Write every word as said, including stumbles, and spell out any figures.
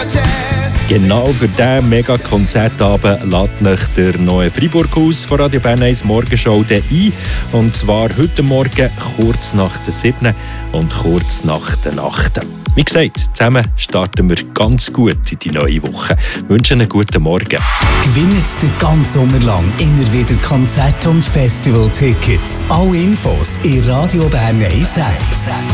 Genau für diesen Mega-Konzertabend lädt mich der neue Freiburg-Haus von Radio Bern eins Morgenshow ein. Und zwar heute Morgen kurz nach der sieben und kurz nach der acht. Wie gesagt, zusammen starten wir ganz gut in die neue Woche. Ich wünsche einen guten Morgen. Gewinnt den ganzen Sommer lang immer wieder Konzert- und Festival-Tickets. Alle Infos in Radio Bern eins App.